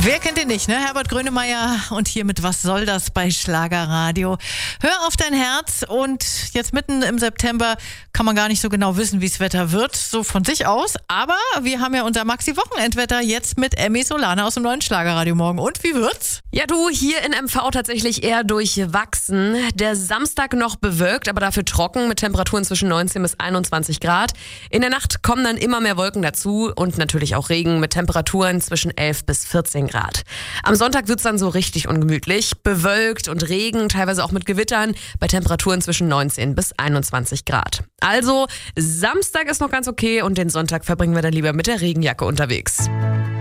Wer kennt ihn nicht, ne? Herbert Grönemeyer und hier mit Was soll das bei Schlagerradio? Hör auf dein Herz und jetzt mitten im September kann man gar nicht so genau wissen, wie das Wetter wird, so von sich aus. Aber wir haben ja unser Maxi-Wochenendwetter jetzt mit Emmy Solana aus dem neuen Schlagerradio morgen. Und wie wird's? Ja du, hier in MV tatsächlich eher durchwachsen. Der Samstag noch bewölkt, aber dafür trocken mit Temperaturen zwischen 19 bis 21 Grad. In der Nacht kommen dann immer mehr Wolken dazu und natürlich auch Regen mit Temperaturen zwischen 11 bis 14 Grad. Am Sonntag wird's dann so richtig ungemütlich. Bewölkt und Regen, teilweise auch mit Gewittern, bei Temperaturen zwischen 19 bis 21 Grad. Also, Samstag ist noch ganz okay und den Sonntag verbringen wir dann lieber mit der Regenjacke unterwegs.